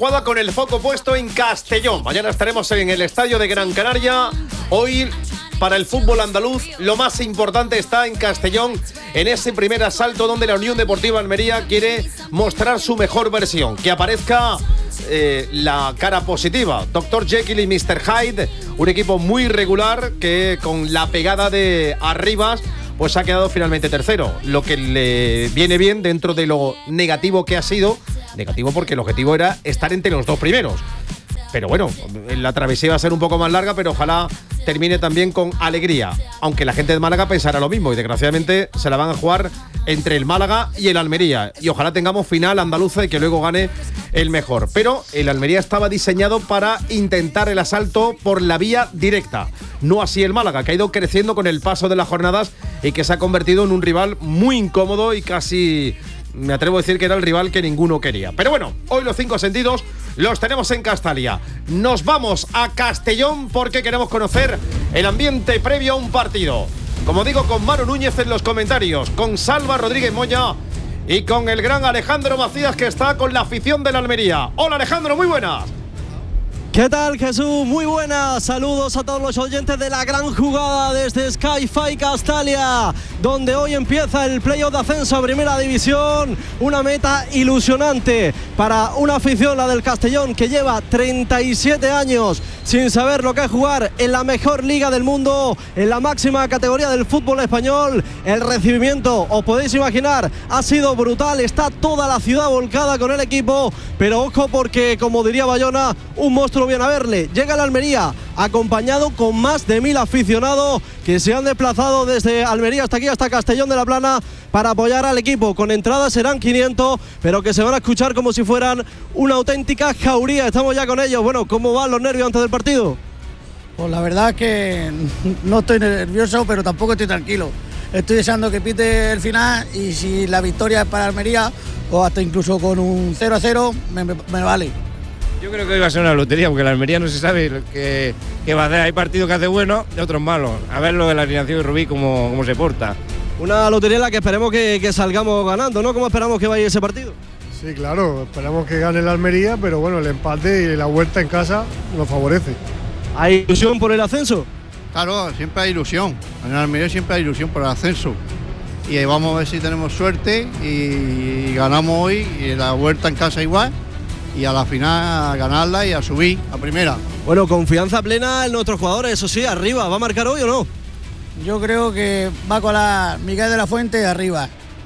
jugada con el foco puesto en Castellón. Mañana estaremos en el estadio de Gran Canaria. Hoy, para el fútbol andaluz, lo más importante está en Castellón, en ese primer asalto donde la Unión Deportiva Almería quiere mostrar su mejor versión. Que aparezca la cara positiva. Dr. Jekyll y Mr. Hyde, un equipo muy regular que con la pegada de Arribas pues ha quedado finalmente tercero, lo que le viene bien dentro de lo negativo que ha sido. Negativo porque el objetivo era estar entre los dos primeros. Pero bueno, la travesía va a ser un poco más larga, pero ojalá termine también con alegría. Aunque la gente de Málaga pensará lo mismo y desgraciadamente se la van a jugar entre el Málaga y el Almería. Y ojalá tengamos final andaluza y que luego gane el mejor. Pero el Almería estaba diseñado para intentar el asalto por la vía directa. No así el Málaga, que ha ido creciendo con el paso de las jornadas y que se ha convertido en un rival muy incómodo y casi... me atrevo a decir que era el rival que ninguno quería. Pero bueno, hoy los 5 sentidos los tenemos en Castalia. Nos vamos a Castellón porque queremos conocer el ambiente previo a un partido. Como digo, con Manu Núñez en los comentarios, con Salva Rodríguez Moya y con el gran Alejandro Macías, que está con la afición de la Almería. Hola Alejandro, muy buenas. ¿Qué tal, Jesús? Muy buenas. Saludos a todos los oyentes de la gran jugada desde Sky-Fi Castalia, donde hoy empieza el playoff de ascenso a Primera División. Una meta ilusionante para una afición, la del Castellón, que lleva 37 años sin saber lo que es jugar en la mejor liga del mundo, en la máxima categoría del fútbol español. El recibimiento, os podéis imaginar, ha sido brutal. Está toda la ciudad volcada con el equipo, pero ojo porque, como diría Bayona, un monstruo viene a verle. Llega la Almería acompañado con más de 1000 aficionados que se han desplazado desde Almería hasta aquí, hasta Castellón de la Plana, para apoyar al equipo. Con entradas serán 500, pero que se van a escuchar como si fueran una auténtica jauría. Estamos ya con ellos. Bueno, ¿cómo van los nervios antes del partido? Pues la verdad es que no estoy nervioso, pero tampoco estoy tranquilo. Estoy deseando que pite el final y si la victoria es para Almería, o hasta incluso con un 0-0, me vale. Yo creo que hoy va a ser una lotería, porque la Almería no se sabe qué va a hacer. Hay partidos que hace buenos y otros malos. A ver lo de la alineación de Rubí, cómo se porta. Una lotería en la que esperemos que salgamos ganando, ¿no? ¿Cómo esperamos que vaya ese partido? Sí, claro, esperamos que gane la Almería, pero bueno, el empate y la vuelta en casa nos favorece. ¿Hay ilusión por el ascenso? Claro, siempre hay ilusión. En la Almería siempre hay ilusión por el ascenso. Y vamos a ver si tenemos suerte y ganamos hoy, y la vuelta en casa igual. Y a la final a ganarla y a subir a primera. Bueno, confianza plena en nuestros jugadores, eso sí, arriba. ¿Va a marcar hoy o no? Yo creo que va a colar Miguel de la Fuente arriba.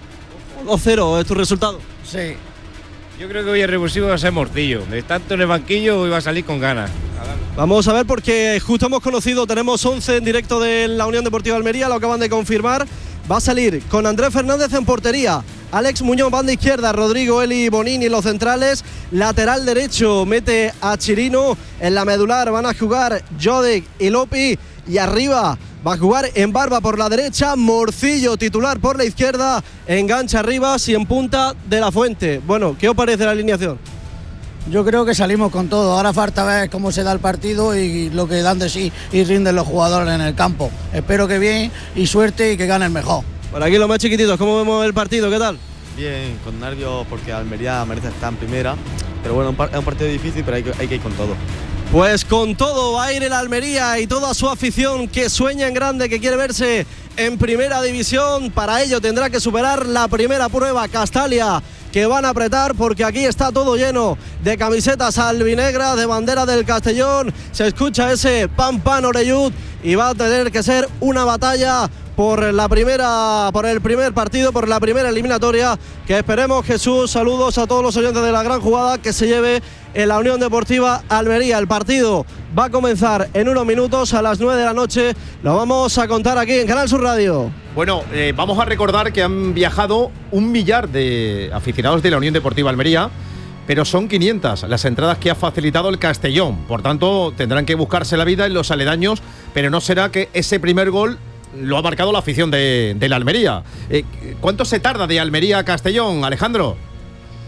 2-0 es tu resultado. Sí. Yo creo que hoy el revulsivo va a ser Morcillo. De tanto en el banquillo, hoy va a salir con ganas. Vamos a ver, porque justo hemos conocido, tenemos 11 en directo de la Unión Deportiva Almería, lo acaban de confirmar. Va a salir con Andrés Fernández en portería, Alex Muñoz banda izquierda, Rodrigo Eli Bonini los centrales, lateral derecho mete a Chirino, en la medular van a jugar Jodek y Lopi, y arriba va a jugar en Barba por la derecha, Morcillo titular por la izquierda, engancha Rivas y en punta de la Fuente. Bueno, ¿qué os parece la alineación? Yo creo que salimos con todo. Ahora falta ver cómo se da el partido y lo que dan de sí y rinden los jugadores en el campo. Espero que bien y suerte y que gane el mejor. Por aquí los más chiquititos, ¿cómo vemos el partido? ¿Qué tal? Bien, con nervios porque Almería merece estar en primera. Pero bueno, es un partido difícil, pero hay que ir con todo. Pues con todo va a ir el Almería y toda su afición que sueña en grande, que quiere verse en Primera División. Para ello tendrá que superar la primera prueba, Castalia, que van a apretar porque aquí está todo lleno de camisetas albinegras, de bandera del Castellón. Se escucha ese pam pam orellut y va a tener que ser una batalla por el primer partido, por la primera eliminatoria, que esperemos, Jesús, saludos a todos los oyentes de la gran jugada, que se lleve en la Unión Deportiva Almería. El partido va a comenzar en unos minutos a las 9 de la noche, lo vamos a contar aquí en Canal Sur Radio. Bueno, vamos a recordar que han viajado 1 millar de aficionados de la Unión Deportiva Almería, pero son 500 las entradas que ha facilitado el Castellón. Por tanto, tendrán que buscarse la vida en los aledaños, pero no será que ese primer gol lo ha marcado la afición de la Almería. ¿Cuánto se tarda de Almería a Castellón, Alejandro?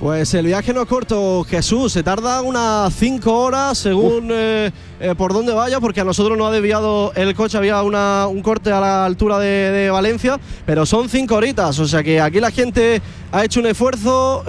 Pues el viaje no es corto, Jesús, se tarda unas 5 horas según por dónde vaya, porque a nosotros nos ha desviado el coche, había un corte a la altura de Valencia, pero son 5 horitas, o sea que aquí la gente ha hecho un esfuerzo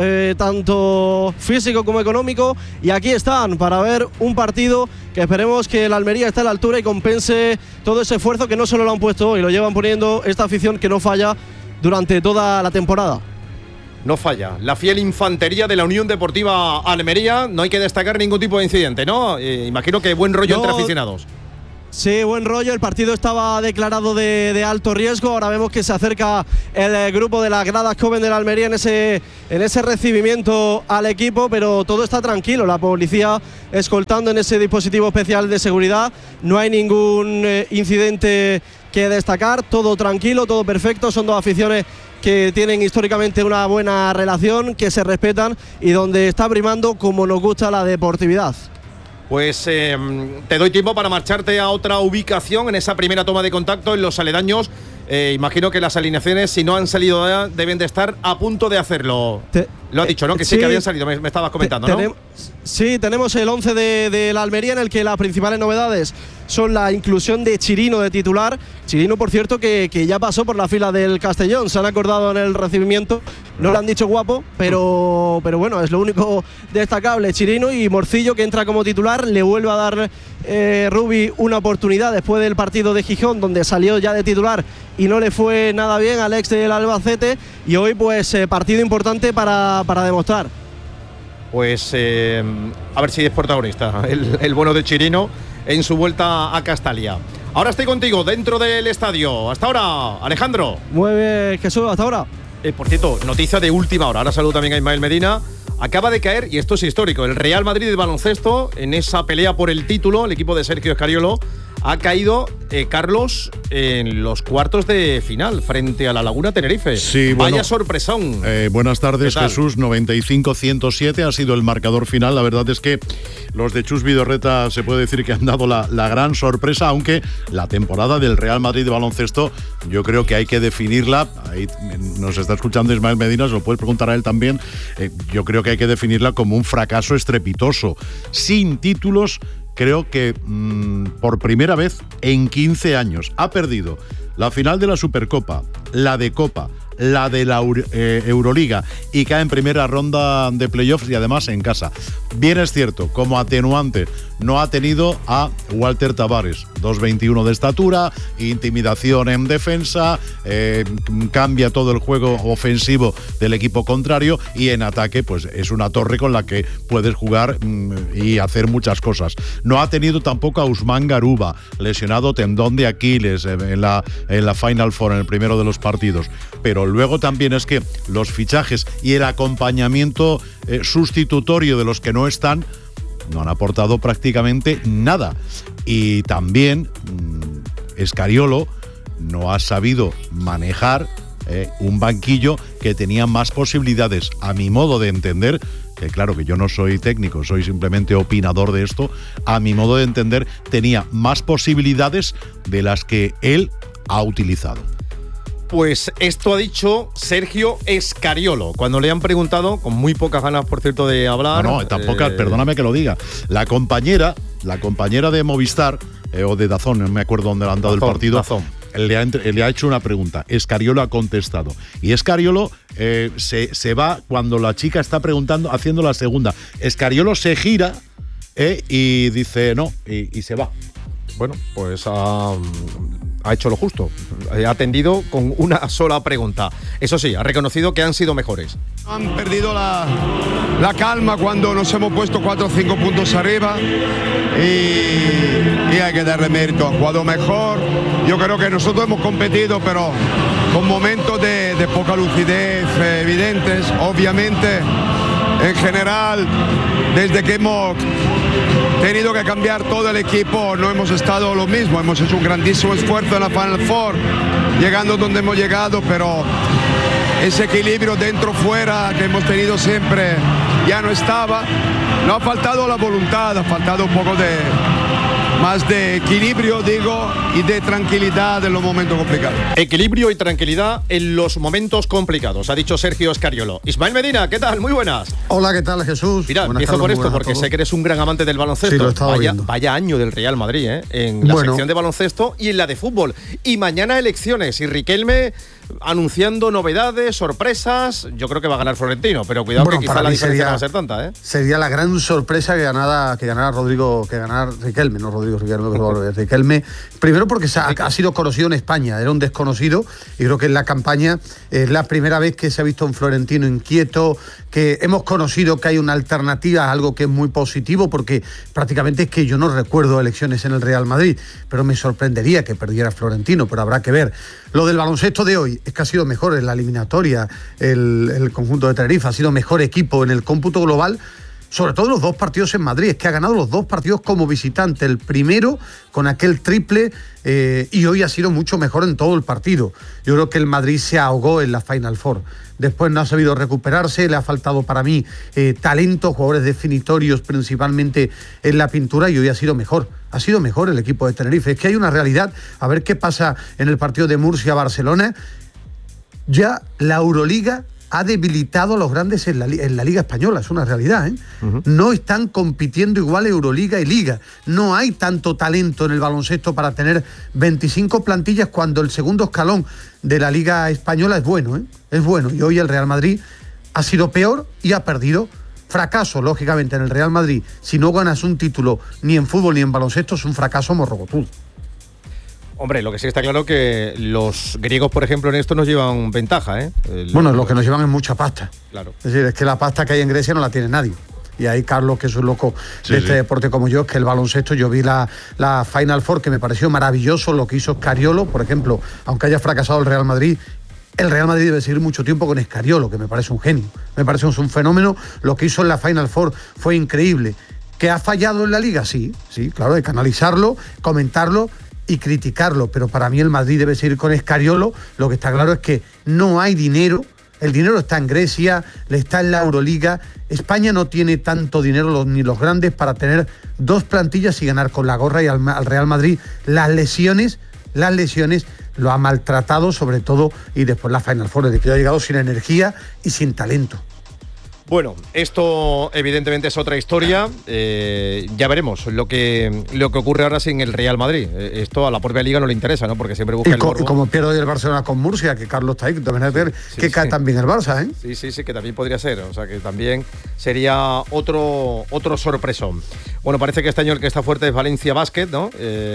tanto físico como económico, y aquí están para ver un partido que esperemos que el Almería esté a la altura y compense todo ese esfuerzo que no solo lo han puesto hoy, lo llevan poniendo esta afición que no falla durante toda la temporada. No falla. La fiel infantería de la Unión Deportiva Almería. No hay que destacar ningún tipo de incidente, ¿no? Imagino que buen rollo entre aficionados. Sí, buen rollo. El partido estaba declarado de alto riesgo. Ahora vemos que se acerca el grupo de las gradas joven de la Almería en ese recibimiento al equipo, pero todo está tranquilo. La policía escoltando en ese dispositivo especial de seguridad. No hay ningún incidente que destacar. Todo tranquilo, todo perfecto. Son dos aficiones que tienen históricamente una buena relación, que se respetan y donde está primando, como nos gusta, la deportividad. Pues te doy tiempo para marcharte a otra ubicación en esa primera toma de contacto en los aledaños. Imagino que las alineaciones, si no han salido ya, deben de estar a punto de hacerlo. Lo has dicho, ¿no? Que sí, que habían salido, me estabas comentando, ¿no? Sí, tenemos el 11 de la Almería, en el que las principales novedades son la inclusión de Chirino de titular. Chirino, por cierto, que ya pasó por la fila del Castellón. Se han acordado en el recibimiento, no lo han dicho guapo, pero bueno, es lo único destacable. Chirino, y Morcillo, que entra como titular, le vuelve a dar Rubi una oportunidad después del partido de Gijón, donde salió ya de titular y no le fue nada bien al ex del Albacete, y hoy pues partido importante para demostrar. Pues a ver si es protagonista el bueno de Chirino en su vuelta a Castalia. Ahora estoy contigo dentro del estadio. Hasta ahora, Alejandro. Muy bien, Jesús, hasta ahora. Por cierto, noticia de última hora. Ahora saludo también a Ismael Medina. Acaba de caer, y esto es histórico, el Real Madrid de baloncesto en esa pelea por el título. El equipo de Sergio Escariolo ha caído, Carlos, en los cuartos de final frente a la Laguna Tenerife. Sí, vaya bueno, sorpresón. Buenas tardes, Jesús. 95-107 ha sido el marcador final. La verdad es que los de Chus Vidorreta se puede decir que han dado la gran sorpresa, aunque la temporada del Real Madrid de baloncesto yo creo que hay que definirla. Ahí nos está escuchando Ismael Medina, se lo puedes preguntar a él también. Yo creo que hay que definirla como un fracaso estrepitoso. Sin títulos, creo que por primera vez en 15 años ha perdido la final de la Supercopa, la de Copa, la de la Euroliga, y cae en primera ronda de playoffs, y además en casa. Bien es cierto, como atenuante, no ha tenido a Walter Tavares, 2,21 de estatura, intimidación en defensa, cambia todo el juego ofensivo del equipo contrario, y en ataque pues es una torre con la que puedes jugar y hacer muchas cosas. No ha tenido tampoco a Usman Garuba, lesionado tendón de Aquiles en la Final Four, en el primero de los partidos. Pero luego también es que los fichajes y el acompañamiento sustitutorio de los que no están no han aportado prácticamente nada. Y también Escariolo no ha sabido manejar un banquillo que tenía más posibilidades, a mi modo de entender, que claro que yo no soy técnico, soy simplemente opinador de esto, a mi modo de entender tenía más posibilidades de las que él ha utilizado. Pues esto ha dicho Sergio Escariolo cuando le han preguntado, con muy pocas ganas, por cierto, de hablar. No, tampoco, perdóname que lo diga. La compañera de Movistar, o de DAZN, no me acuerdo dónde le han dado el partido, DAZN. Le ha hecho una pregunta. Escariolo ha contestado. Y Escariolo se va cuando la chica está preguntando, haciendo la segunda. Escariolo se gira y dice no, y se va. Bueno, pues ha hecho lo justo. Ha atendido con una sola pregunta. Eso sí, ha reconocido que han sido mejores. Han perdido la calma cuando nos hemos puesto 4 o 5 puntos arriba y hay que darle mérito. Han jugado mejor. Yo creo que nosotros hemos competido, pero con momentos de poca lucidez evidentes. Obviamente, en general, desde que hemos tenido que cambiar todo el equipo, no hemos estado lo mismo. Hemos hecho un grandísimo esfuerzo en la Final Four, llegando donde hemos llegado, pero ese equilibrio dentro-fuera que hemos tenido siempre ya no estaba. No ha faltado la voluntad, ha faltado un poco de más de equilibrio, digo, y de tranquilidad en los momentos complicados. Equilibrio y tranquilidad en los momentos complicados, ha dicho Sergio Escariolo. Ismael Medina, ¿qué tal? Muy buenas. Hola, ¿qué tal, Jesús? Mira, buenas, empiezo Carlos, con esto porque sé que eres un gran amante del baloncesto. Sí, lo he estado viendo. Vaya año del Real Madrid, en la sección de baloncesto y en la de fútbol. Y mañana elecciones y Riquelme anunciando novedades, sorpresas. Yo creo que va a ganar Florentino, pero cuidado que quizá la diferencia no va a ser tanta, ¿eh? Sería la gran sorpresa que ganara Riquelme, no Rodrigo Riquelme. Primero porque ha sido conocido en España, era un desconocido, y creo que en la campaña es la primera vez que se ha visto un Florentino inquieto, que hemos conocido que hay una alternativa, algo que es muy positivo, porque prácticamente es que yo no recuerdo elecciones en el Real Madrid, pero me sorprendería que perdiera Florentino, pero habrá que ver. Lo del baloncesto de hoy es que ha sido mejor en la eliminatoria, el conjunto de Tenerife ha sido mejor equipo en el cómputo global, sobre todo los dos partidos en Madrid, es que ha ganado los dos partidos como visitante, el primero con aquel triple y hoy ha sido mucho mejor en todo el partido. Yo creo que el Madrid se ahogó en la Final Four, después no ha sabido recuperarse, le ha faltado para mí talento, jugadores definitorios principalmente en la pintura, y hoy ha sido mejor el equipo de Tenerife. Es que hay una realidad, a ver qué pasa en el partido de Murcia-Barcelona. Ya la Euroliga ha debilitado a los grandes en la Liga Española, es una realidad, ¿eh? No están compitiendo igual Euroliga y Liga. No hay tanto talento en el baloncesto para tener 25 plantillas cuando el segundo escalón de la Liga Española es bueno, ¿eh? Es bueno. Y hoy el Real Madrid ha sido peor y ha perdido. Fracaso, lógicamente, en el Real Madrid. Si no ganas un título ni en fútbol ni en baloncesto, es un fracaso morrocotudo. Hombre, lo que sí está claro que los griegos, por ejemplo, en esto nos llevan ventaja, ¿eh? Bueno, lo que nos llevan es mucha pasta. Claro. Es decir, es que la pasta que hay en Grecia no la tiene nadie. Y ahí Carlos, que es un loco de este deporte como yo, es que el baloncesto, yo vi la Final Four, que me pareció maravilloso lo que hizo Scariolo, por ejemplo, aunque haya fracasado el Real Madrid debe seguir mucho tiempo con Scariolo, que me parece un genio, me parece un fenómeno. Lo que hizo en la Final Four fue increíble. ¿Que ha fallado en la Liga? Sí, claro, hay que analizarlo, comentarlo y criticarlo, pero para mí el Madrid debe seguir con Scariolo. Lo que está claro es que no hay dinero, el dinero está en Grecia, está en la Euroliga. España no tiene tanto dinero, ni los grandes, para tener dos plantillas y ganar con la gorra, y al Real Madrid las lesiones lo ha maltratado sobre todo, y después la Final Four, de que ha llegado sin energía y sin talento. Bueno, esto evidentemente es otra historia. Ya veremos lo que ocurre ahora sin el Real Madrid. Esto a la propia Liga no le interesa, ¿no? Porque siempre busca el morbo. Y como pierde hoy el Barcelona con Murcia, que Carlos está ahí, también hay que ver que cae también el Barça, ¿eh? Sí, que también podría ser. O sea, que también sería otro sorpresón. Bueno, parece que este año el que está fuerte es Valencia Basket, ¿no?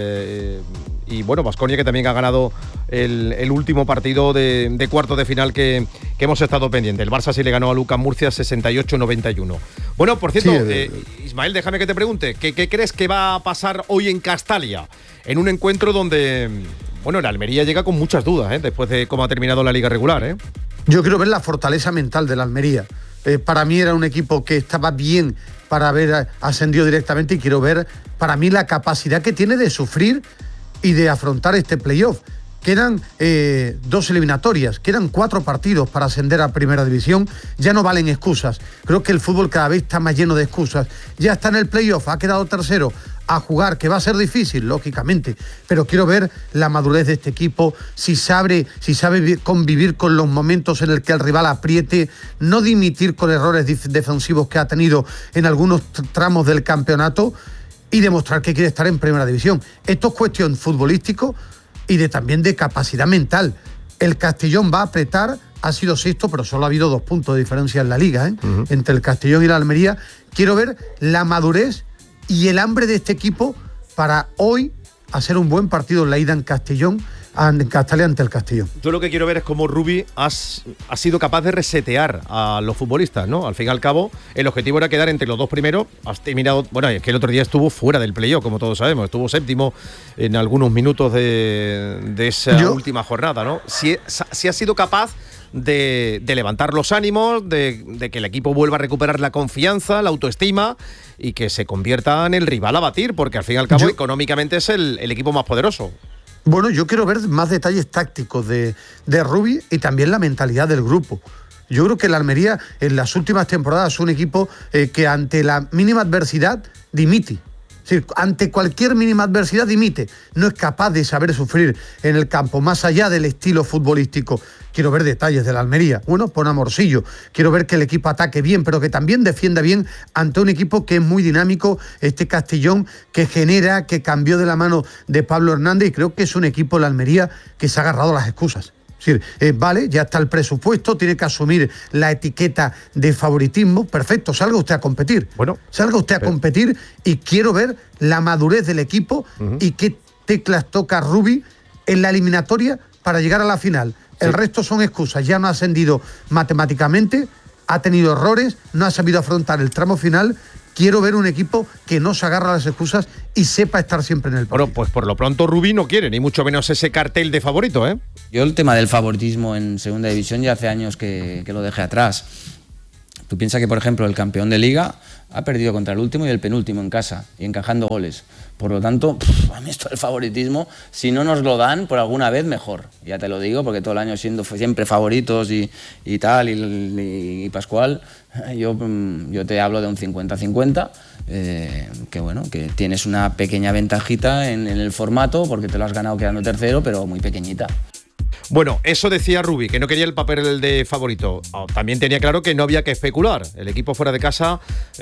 Y bueno, Baskonia, que también ha ganado el último partido de cuarto de final que hemos estado pendiente. El Barça sí le ganó a Lucas Murcia 68-91. Bueno, por cierto, Ismael, déjame que te pregunte, ¿qué crees que va a pasar hoy en Castalia? En un encuentro donde, bueno, el Almería llega con muchas dudas, después de cómo ha terminado la liga regular, Yo quiero ver la fortaleza mental del Almería. Para mí era un equipo que estaba bien para haber ascendido directamente, y quiero ver, para mí, la capacidad que tiene de sufrir y de afrontar este playoff. Quedan 2 eliminatorias, quedan 4 partidos para ascender a Primera División. Ya no valen excusas. Creo que el fútbol cada vez está más lleno de excusas. Ya está en el playoff, ha quedado tercero, a jugar, que va a ser difícil, lógicamente, pero quiero ver la madurez de este equipo, si sabe convivir con los momentos en el que el rival apriete, no dimitir con errores defensivos que ha tenido en algunos tramos del campeonato, y demostrar que quiere estar en Primera División. Esto es cuestión futbolístico y también de capacidad mental. El Castellón va a apretar, ha sido sexto, pero solo ha habido 2 puntos de diferencia en la Liga, entre el Castellón y la Almería. Quiero ver la madurez y el hambre de este equipo para hoy hacer un buen partido en la ida en Castellón, en Castalia, ante el Castellón. Yo lo que quiero ver es cómo Rubi ha sido capaz de resetear a los futbolistas, ¿no? Al fin y al cabo, el objetivo era quedar entre los 2 primeros. Has terminado, bueno, es que el otro día estuvo fuera del playoff, como todos sabemos, estuvo séptimo en algunos minutos de esa última jornada, ¿no? Si ha sido capaz de levantar los ánimos, de que el equipo vuelva a recuperar la confianza, la autoestima, y que se convierta en el rival a batir, porque al fin y al cabo económicamente es el equipo más poderoso. Bueno, yo quiero ver más detalles tácticos de Rubi, y también la mentalidad del grupo. Yo creo que el Almería en las últimas temporadas es un equipo que ante la mínima adversidad dimite. Es decir, ante cualquier mínima adversidad dimite. No es capaz de saber sufrir en el campo, más allá del estilo futbolístico. Quiero ver detalles de la Almería. Bueno, pon amorcillo. Quiero ver que el equipo ataque bien, pero que también defienda bien ante un equipo que es muy dinámico, este Castellón, que genera, que cambió de la mano de Pablo Hernández, y creo que es un equipo, la Almería, que se ha agarrado a las excusas. Es decir, vale, ya está el presupuesto, tiene que asumir la etiqueta de favoritismo. Perfecto, salga usted a competir. Bueno, salga usted a competir, y quiero ver la madurez del equipo y qué teclas toca Rubi en la eliminatoria para llegar a la final. El resto son excusas. Ya no ha ascendido matemáticamente, ha tenido errores, no ha sabido afrontar el tramo final. Quiero ver un equipo que no se agarra a las excusas y sepa estar siempre en el partido. Bueno, pues por lo pronto Rubí no quiere, ni mucho menos ese cartel de favorito, ¿eh? Yo el tema del favoritismo en segunda división ya hace años que lo dejé atrás. Tú piensas que, por ejemplo, el campeón de Liga ha perdido contra el último y el penúltimo en casa, y encajando goles. Por lo tanto, a mí esto del favoritismo, si no nos lo dan por alguna vez, mejor. Ya te lo digo, porque todo el año siendo siempre favoritos y tal, y Pascual, yo te hablo de un 50-50, que bueno, que tienes una pequeña ventajita en el formato, porque te lo has ganado quedando tercero, pero muy pequeñita. Bueno, eso decía Rubí, que no quería el papel de favorito. También tenía claro que no había que especular. El equipo fuera de casa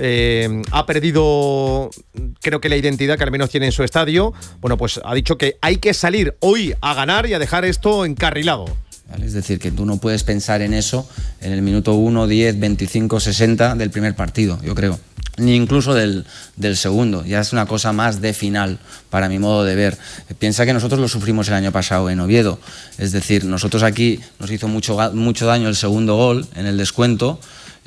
ha perdido, creo que la identidad que al menos tiene en su estadio. Bueno, pues ha dicho que hay que salir hoy a ganar y a dejar esto encarrilado. ¿Vale? Es decir, que tú no puedes pensar en eso en el minuto 1, 10, 25, 60 del primer partido, yo creo. Ni incluso del segundo. Ya es una cosa más de final, para mi modo de ver. Piensa que nosotros lo sufrimos el año pasado en Oviedo. Es decir, nosotros aquí nos hizo mucho daño el segundo gol en el descuento,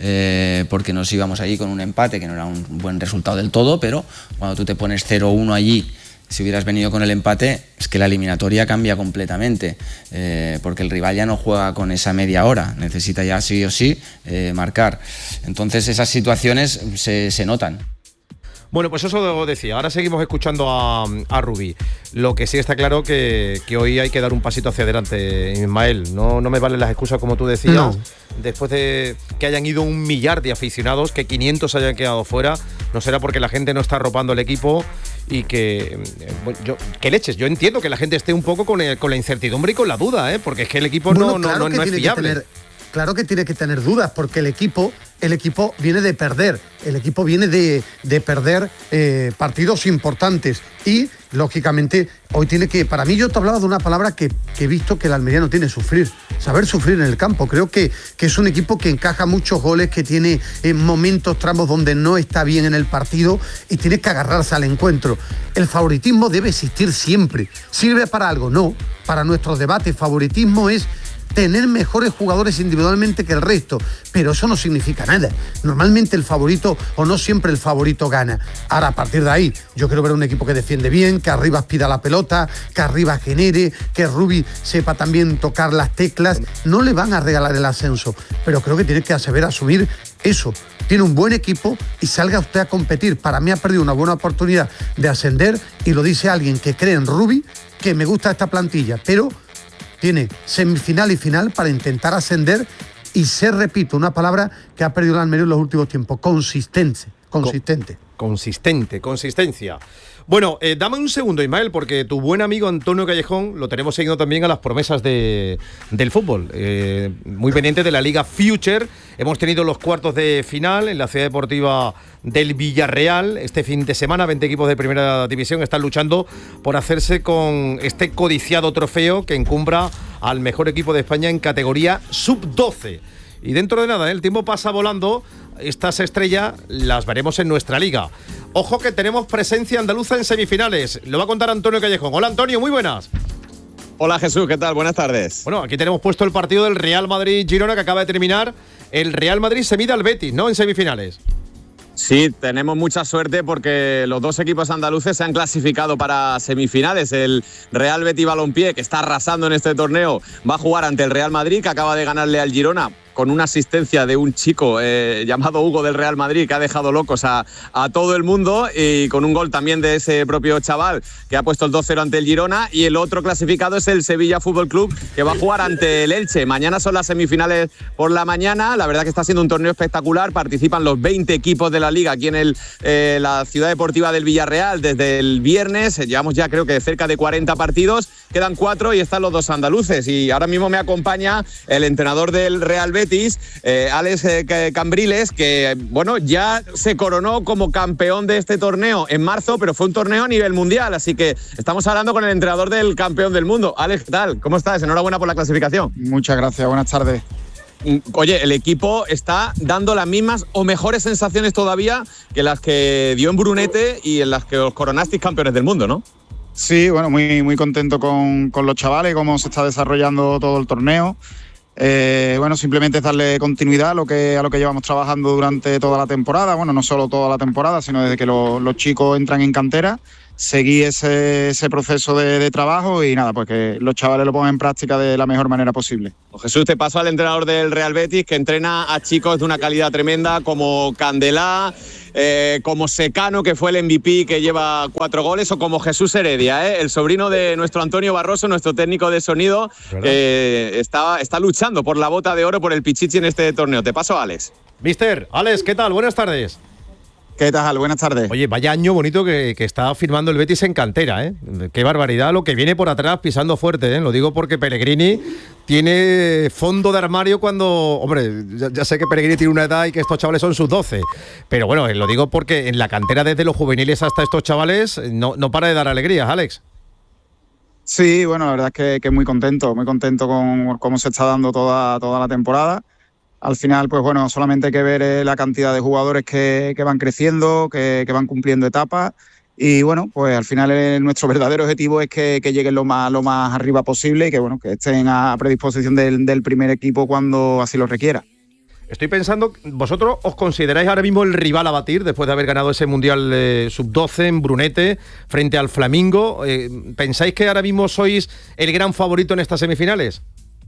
porque nos íbamos allí con un empate, que no era un buen resultado del todo, pero cuando tú te pones 0-1 allí, si hubieras venido con el empate, es que la eliminatoria cambia completamente, porque el rival ya no juega con esa media hora, necesita ya sí o sí marcar. Entonces esas situaciones se notan. Bueno, pues eso decía. Ahora seguimos escuchando a Rubí. Lo que sí está claro que hoy hay que dar un pasito hacia adelante, Ismael. No me valen las excusas, como tú decías. No. Después de que hayan ido 1 millar de aficionados, que 500 hayan quedado fuera, no será porque la gente no está arropando el equipo y que... ¿Qué leches? Yo entiendo que la gente esté un poco con la incertidumbre y con la duda, porque es que el equipo no es fiable. Claro que tiene que tener dudas, porque el equipo viene de perder. El equipo viene de perder partidos importantes. Y, lógicamente, hoy tiene que... Para mí, yo te hablaba de una palabra que he visto que el Almería no tiene: sufrir. Saber sufrir en el campo. Creo que es un equipo que encaja muchos goles, que tiene momentos, tramos donde no está bien en el partido, y tiene que agarrarse al encuentro. El favoritismo debe existir siempre. ¿Sirve para algo? No. Para nuestros debates, favoritismo es tener mejores jugadores individualmente que el resto, pero eso no significa nada. Normalmente el favorito, o no siempre el favorito, gana. Ahora, a partir de ahí, yo quiero ver un equipo que defiende bien, que arriba pida la pelota, que arriba genere, que Rubí sepa también tocar las teclas. No le van a regalar el ascenso, pero creo que tiene que saber asumir eso. Tiene un buen equipo y salga usted a competir. Para mí ha perdido una buena oportunidad de ascender, y lo dice alguien que cree en Rubí, que me gusta esta plantilla, pero tiene semifinal y final para intentar ascender y ser, repito, una palabra que ha perdido el Almería en los últimos tiempos: consistente. Consistencia. Bueno, dame un segundo, Ismael, porque tu buen amigo Antonio Callejón lo tenemos seguido también a las promesas del fútbol. Muy pendiente de la Liga Future. Hemos tenido los cuartos de final en la Ciudad Deportiva del Villarreal. Este fin de semana, 20 equipos de primera división están luchando por hacerse con este codiciado trofeo que encumbra al mejor equipo de España en categoría sub-12. Y dentro de nada, el tiempo pasa volando. Estas estrellas las veremos en nuestra liga. Ojo que tenemos presencia andaluza en semifinales. Lo va a contar Antonio Callejón. Hola, Antonio, muy buenas. Hola, Jesús, ¿qué tal? Buenas tardes. Bueno, aquí tenemos puesto el partido del Real Madrid-Girona, que acaba de terminar. El Real Madrid se mide al Betis, ¿no?, en semifinales. Sí, tenemos mucha suerte porque los dos equipos andaluces se han clasificado para semifinales. El Real Betis Balompié, que está arrasando en este torneo, va a jugar ante el Real Madrid, que acaba de ganarle al Girona con una asistencia de un chico llamado Hugo del Real Madrid, que ha dejado locos a todo el mundo, y con un gol también de ese propio chaval que ha puesto el 2-0 ante el Girona. Y el otro clasificado es el Sevilla Fútbol Club, que va a jugar ante el Elche. Mañana son las semifinales por la mañana. La verdad que está siendo un torneo espectacular. Participan los 20 equipos de la Liga aquí en la ciudad deportiva del Villarreal desde el viernes. Llevamos ya creo que cerca de 40 partidos. Quedan 4 y están los 2 andaluces. Y ahora mismo me acompaña el entrenador del Real Betis, Alex Cambriles, que bueno, ya se coronó como campeón de este torneo en marzo, pero fue un torneo a nivel mundial. Así que estamos hablando con el entrenador del campeón del mundo. Alex, ¿qué tal? ¿Cómo estás? Enhorabuena por la clasificación. Muchas gracias, buenas tardes. Oye, el equipo está dando las mismas o mejores sensaciones todavía que las que dio en Brunete y en las que os coronasteis campeones del mundo, ¿no? Sí, bueno, muy contento con los chavales, cómo se está desarrollando todo el torneo. Bueno, simplemente es darle continuidad a lo que llevamos trabajando durante toda la temporada. Bueno, no solo toda la temporada, sino desde que los chicos entran en cantera. Seguí ese proceso de trabajo y nada, pues que los chavales lo pongan en práctica de la mejor manera posible. Jesús, te paso al entrenador del Real Betis, que entrena a chicos de una calidad tremenda como Candelá, como Secano, que fue el MVP que lleva 4 goles, o como Jesús Heredia, el sobrino de nuestro Antonio Barroso, nuestro técnico de sonido, que está luchando por la bota de oro, por el Pichichi en este torneo. Te paso a Alex. Mister, Alex, ¿qué tal? Buenas tardes. ¿Qué tal? Buenas tardes. Oye, vaya año bonito que está firmando el Betis en cantera, ¿eh? Qué barbaridad lo que viene por atrás pisando fuerte, ¿eh? Lo digo porque Pellegrini tiene fondo de armario cuando... Hombre, ya sé que Pellegrini tiene una edad y que estos chavales son sus 12, pero bueno, lo digo porque en la cantera desde los juveniles hasta estos chavales no para de dar alegrías, Alex. Sí, bueno, la verdad es que muy contento con cómo se está dando toda la temporada. Al final, pues bueno, solamente hay que ver la cantidad de jugadores que van creciendo, que van cumpliendo etapas. Y bueno, pues al final nuestro verdadero objetivo es que lleguen lo más arriba posible y que bueno, que estén a predisposición del primer equipo cuando así lo requiera. Estoy pensando, ¿vosotros os consideráis ahora mismo el rival a batir después de haber ganado ese Mundial Sub-12 en Brunete frente al Flamingo? ¿Pensáis que ahora mismo sois el gran favorito en estas semifinales?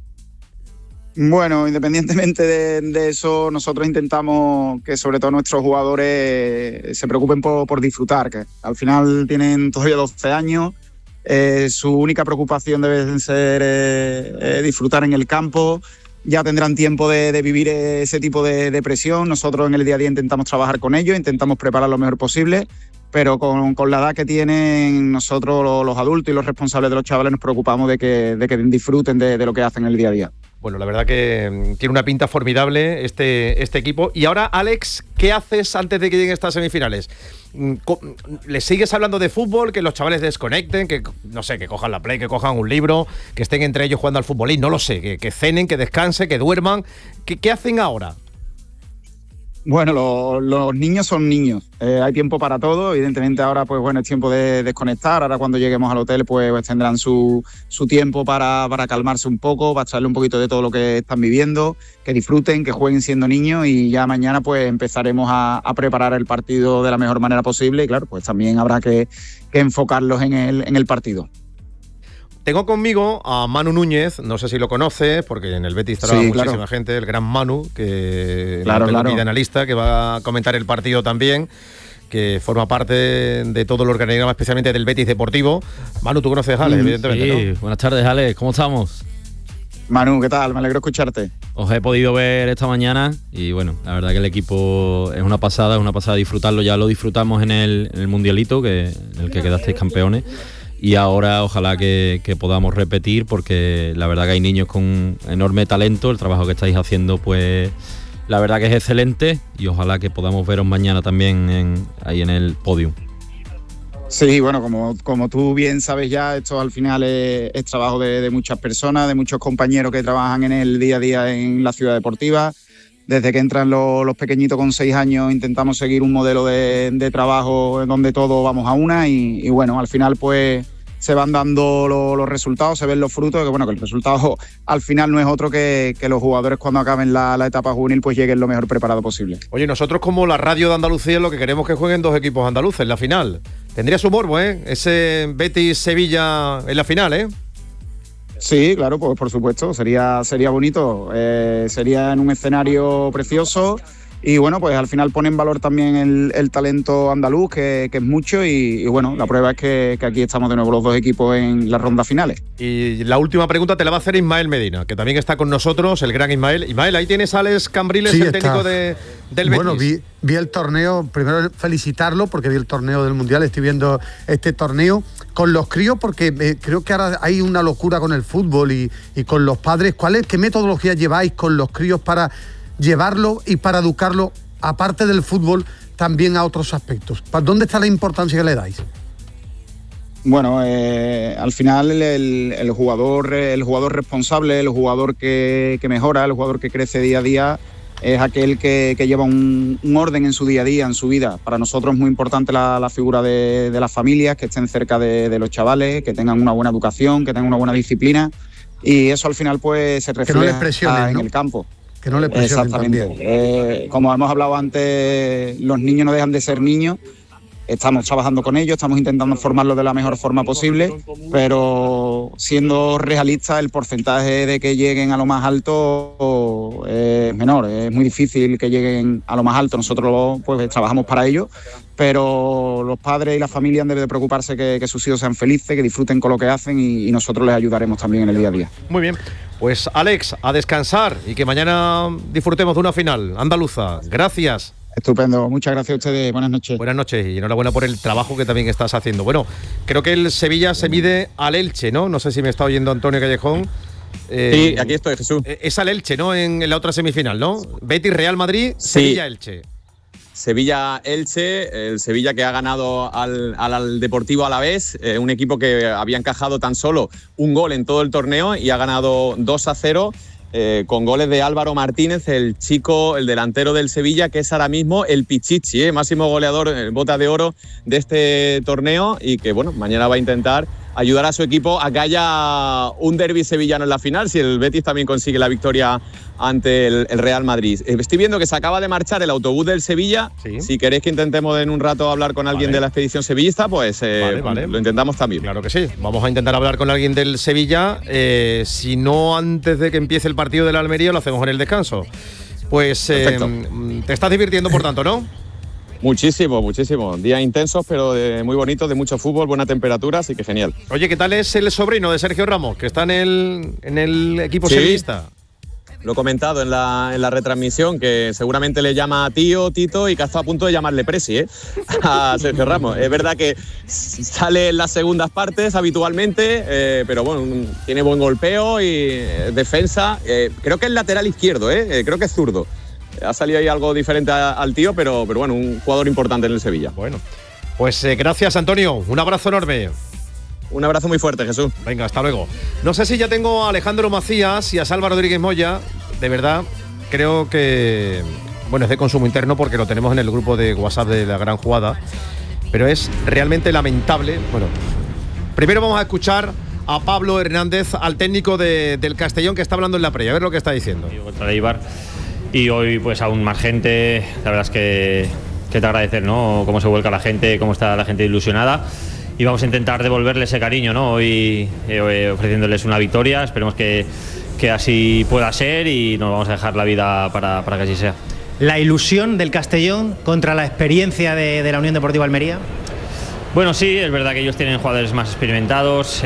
Bueno, independientemente de eso, nosotros intentamos que sobre todo nuestros jugadores se preocupen por disfrutar, que al final tienen todavía 12 años, su única preocupación debe ser disfrutar en el campo. Ya tendrán tiempo de vivir ese tipo de presión. Nosotros en el día a día intentamos trabajar con ellos, intentamos preparar lo mejor posible, pero con la edad que tienen nosotros los adultos y los responsables de los chavales nos preocupamos de que disfruten de lo que hacen en el día a día. Bueno, la verdad que tiene una pinta formidable este equipo. Y ahora, Alex, ¿qué haces antes de que lleguen estas semifinales? ¿Les sigues hablando de fútbol? ¿Que los chavales desconecten? Que, no sé, que cojan la Play, que cojan un libro, que estén entre ellos jugando al futbolín, no lo sé, que cenen, que descansen, que duerman. ¿Qué hacen ahora? Bueno, los niños son niños. Hay tiempo para todo. Evidentemente ahora, pues bueno, es tiempo de desconectar. Ahora cuando lleguemos al hotel, pues tendrán su tiempo para calmarse un poco, para traerle un poquito de todo lo que están viviendo, que disfruten, que jueguen siendo niños y ya mañana pues empezaremos a preparar el partido de la mejor manera posible y claro, pues también habrá que enfocarlos en el partido. Tengo conmigo a Manu Núñez, no sé si lo conoces, porque en el Betis trabaja muchísima gente, el gran Manu, que es de analista, que va a comentar el partido también, que forma parte de todo el organigrama, especialmente del Betis Deportivo. Manu, tú conoces a Alex, evidentemente, sí, ¿no? Buenas tardes, Alex, ¿cómo estamos? Manu, ¿qué tal? Me alegro escucharte. Os he podido ver esta mañana y bueno, la verdad que el equipo es una pasada disfrutarlo. Ya lo disfrutamos en el Mundialito, en el que quedasteis campeones. Y ahora ojalá que podamos repetir porque la verdad que hay niños con enorme talento, el trabajo que estáis haciendo pues la verdad que es excelente y ojalá que podamos veros mañana también ahí en el podium. Sí, bueno, como tú bien sabes ya, esto al final es trabajo de muchas personas, de muchos compañeros que trabajan en el día a día en la ciudad deportiva. Desde que entran los pequeñitos con 6 años intentamos seguir un modelo de trabajo en donde todos vamos a una y bueno, al final pues se van dando los resultados, se ven los frutos, que bueno, que el resultado al final no es otro que los jugadores cuando acaben la etapa juvenil pues lleguen lo mejor preparado posible. Oye, nosotros como la radio de Andalucía lo que queremos que jueguen 2 equipos andaluces en la final. Tendría su morbo, ese Betis-Sevilla en la final, Sí, claro, pues por supuesto, sería bonito, sería en un escenario precioso y bueno, pues al final pone en valor también el talento andaluz, que es mucho y bueno, la prueba es que aquí estamos de nuevo los dos equipos en las rondas finales. Y la última pregunta te la va a hacer Ismael Medina, que también está con nosotros, el gran Ismael. Ismael, ahí tienes a Alex Cambriles, sí, el técnico del Betis. Bueno, vi el torneo, primero felicitarlo porque vi el torneo del Mundial, estoy viendo este torneo con los críos porque creo que ahora hay una locura con el fútbol y con los padres. ¿Qué metodología lleváis con los críos para llevarlo y para educarlo, aparte del fútbol, también a otros aspectos? ¿Dónde está la importancia que le dais? Bueno, al final el jugador responsable, el jugador que mejora, el jugador que crece día a día, es aquel que lleva un orden en su día a día, en su vida. Para nosotros es muy importante la figura de las familias, que estén cerca de los chavales, que tengan una buena educación, que tengan una buena disciplina, y eso al final pues se refleja en el campo. Que no le presionen. Exactamente. Como hemos hablado antes, los niños no dejan de ser niños. Estamos trabajando con ellos, estamos intentando formarlos de la mejor forma posible, pero siendo realistas, el porcentaje de que lleguen a lo más alto es menor. Es muy difícil que lleguen a lo más alto. Nosotros pues trabajamos para ello, pero los padres y las familias deben de preocuparse que sus hijos sean felices, que disfruten con lo que hacen y nosotros les ayudaremos también en el día a día. Muy bien. Pues Alex, a descansar y que mañana disfrutemos de una final andaluza. Gracias. Estupendo, muchas gracias a ustedes, buenas noches. Buenas noches y enhorabuena por el trabajo que también estás haciendo. Bueno, creo que el Sevilla se mide al Elche, ¿no? No sé si me está oyendo Antonio Callejón. Sí, aquí estoy, Jesús. Es al Elche, ¿no? En la otra semifinal, ¿no? Betis, Real Madrid, sí. Sevilla-Elche. Sevilla-Elche, el Sevilla que ha ganado al Deportivo Alavés, un equipo que había encajado tan solo un gol en todo el torneo y ha ganado 2-0. Con goles de Álvaro Martínez, el delantero del Sevilla, que es ahora mismo el Pichichi, máximo goleador, bota de oro de este torneo, y que bueno, mañana va a intentar ayudar a su equipo a que haya un derbi sevillano en la final, si el Betis también consigue la victoria ante el Real Madrid. Estoy viendo que se acaba de marchar el autobús del Sevilla. ¿Sí? Si queréis que intentemos en un rato hablar con alguien de la expedición sevillista, pues lo intentamos también. Claro que sí, vamos a intentar hablar con alguien del Sevilla, si no antes de que empiece el partido de la Almería, lo hacemos en el descanso. Pues te estás divirtiendo, por tanto, ¿no? Muchísimo. Días intensos, pero muy bonitos, de mucho fútbol, buena temperatura, así que genial. Oye, ¿qué tal es el sobrino de Sergio Ramos, que está en el equipo sevillista? Lo he comentado en la retransmisión, que seguramente le llama tío, Tito, y que está a punto de llamarle Presi, a Sergio Ramos. Es verdad que sale en las segundas partes habitualmente, pero bueno, tiene buen golpeo y defensa. Creo que es lateral izquierdo, creo que es zurdo. Ha salido ahí algo diferente al tío, pero bueno, un jugador importante en el Sevilla. Bueno, pues gracias, Antonio. Un abrazo enorme. Un abrazo muy fuerte, Jesús. Venga, hasta luego. No sé si ya tengo a Alejandro Macías y a Salva Rodríguez Moya. De verdad, creo que, bueno, es de consumo interno porque lo tenemos en el grupo de WhatsApp de La Gran Jugada, pero es realmente lamentable. Bueno, primero vamos a escuchar a Pablo Hernández, al técnico del Castellón, que está hablando en la previa. A ver lo que está diciendo. Contra el Eibar. Y hoy pues aún más gente, la verdad es que te agradecer, ¿no? Cómo se vuelca la gente, cómo está la gente ilusionada, y vamos a intentar devolverle ese cariño, ¿no? Hoy ofreciéndoles una victoria, esperemos que así pueda ser y nos vamos a dejar la vida para que así sea. ¿La ilusión del Castellón contra la experiencia de la Unión Deportiva Almería? Bueno, sí, es verdad que ellos tienen jugadores más experimentados,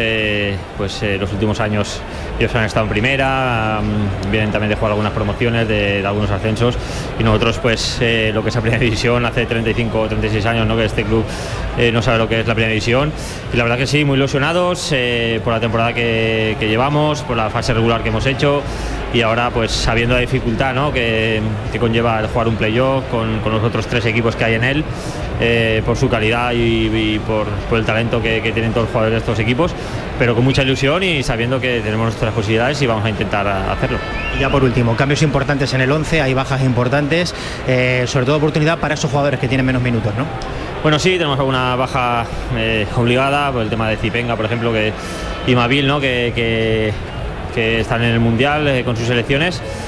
los últimos años ellos han estado en primera, vienen también de jugar algunas promociones, de algunos ascensos, y nosotros pues lo que es la primera división hace 35 o 36 años, ¿no? Que este club no sabe lo que es la primera división, y la verdad que sí, muy ilusionados por la temporada que llevamos, por la fase regular que hemos hecho, y ahora pues sabiendo la dificultad, ¿no? que conlleva el jugar un playoff con los otros tres equipos que hay en él, por su calidad y por el talento que tienen todos los jugadores de estos equipos, pero con mucha ilusión y sabiendo que tenemos nuestras posibilidades y vamos a intentar hacerlo. Y ya por último, cambios importantes en el 11, hay bajas importantes, sobre todo oportunidad para esos jugadores que tienen menos minutos, ¿no? Bueno, sí, tenemos alguna baja obligada, por el tema de Zipenga, por ejemplo, y Mabil, ¿no? que están en el Mundial con sus selecciones.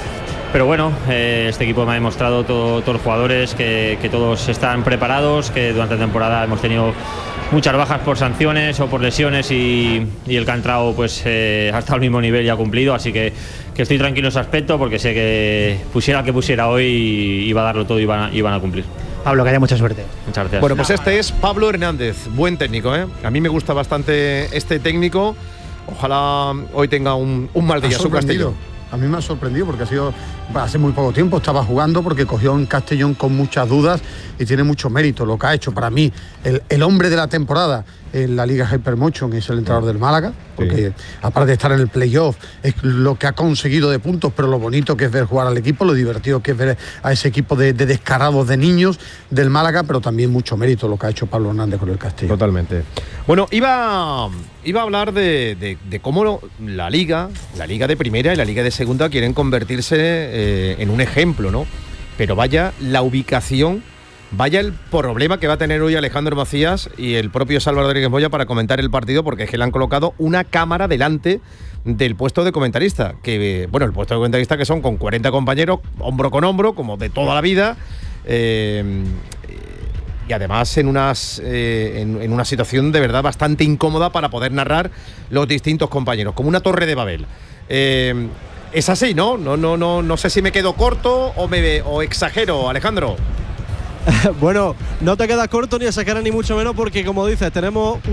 bueno, este equipo me ha demostrado, todos los jugadores, que todos están preparados, que durante la temporada hemos tenido muchas bajas por sanciones o por lesiones y el que ha entrado pues, ha estado al mismo nivel y ha cumplido, así que estoy tranquilo en ese aspecto porque sé que pusiera el que pusiera hoy iba a darlo todo y iban a cumplir. Pablo, que haya mucha suerte. Muchas gracias. Bueno, pues este es Pablo Hernández, buen técnico, ¿eh? A mí me gusta bastante este técnico. Ojalá hoy tenga un mal día su Castellón. A mí me ha sorprendido porque hace muy poco tiempo estaba jugando, porque cogió un Castellón con muchas dudas y tiene mucho mérito lo que ha hecho. Para mí, el hombre de la temporada en la Liga Hypermotion es el entrenador del Málaga, porque aparte de estar en el playoff, es lo que ha conseguido de puntos, pero lo bonito que es ver jugar al equipo, lo divertido que es ver a ese equipo de descarados de niños del Málaga, pero también mucho mérito lo que ha hecho Pablo Hernández con el Castellón. Totalmente. Bueno, iba a hablar de cómo la Liga de Primera y la Liga de Segunda quieren convertirse en un ejemplo, ¿no? Pero vaya la ubicación, vaya el problema que va a tener hoy Alejandro Macías y el propio Salvador Rodríguez Moya para comentar el partido, porque es que le han colocado una cámara delante del puesto de comentarista, el puesto de comentarista que son con 40 compañeros, hombro con hombro, como de toda la vida, y además en una situación de verdad bastante incómoda para poder narrar los distintos compañeros, como una torre de Babel. Es así, ¿no? No sé si me quedo corto o exagero, Alejandro. Bueno, no te quedas corto ni exageras ni mucho menos, porque como dices, tenemos